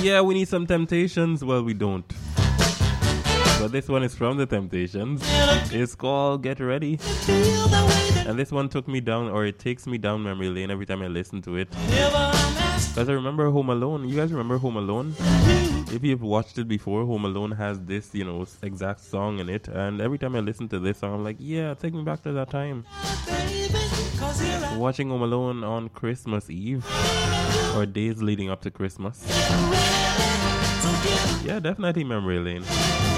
Yeah, we need some Temptations. Well, we don't. But this one is from the Temptations. It's called Get Ready. And this one took me down, or it takes me down memory lane every time I listen to it. Because I remember Home Alone. You guys remember Home Alone? If you've watched it before, Home Alone has this, exact song in it. And every time I listen to this song, I'm like, yeah, take me back to that time. Watching Home Alone on Christmas Eve. Or days leading up to Christmas. Yeah, definitely memory lane.